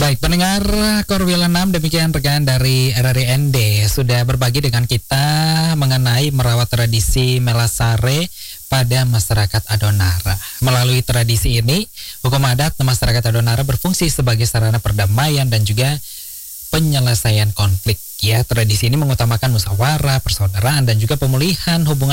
Baik, pendengar Korwil 6, demikian rekan dari RRI ND sudah berbagi dengan kita mengenai merawat tradisi Melasare pada masyarakat Adonara. Melalui tradisi ini, hukum adat masyarakat Adonara berfungsi sebagai sarana perdamaian dan juga penyelesaian konflik. Ya, tradisi ini mengutamakan musyawarah, persaudaraan dan juga pemulihan hubungan